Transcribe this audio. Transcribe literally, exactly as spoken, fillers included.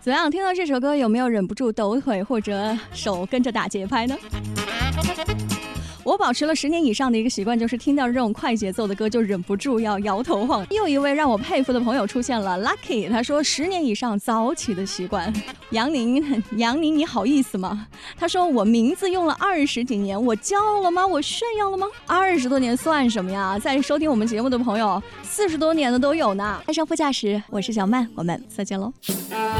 怎么样？听到这首歌有没有忍不住抖腿或者手跟着打节拍呢？我保持了十年以上的一个习惯，就是听到这种快节奏的歌就忍不住要摇头晃。又一位让我佩服的朋友出现了 Lucky， 他说十年以上早起的习惯。杨宁，杨宁你好意思吗？他说我名字用了二十几年，我骄傲了吗？我炫耀了吗？二十多年算什么呀？在收听我们节目的朋友，四十多年的都有呢。爱上副驾驶，我是小曼，我们再见喽。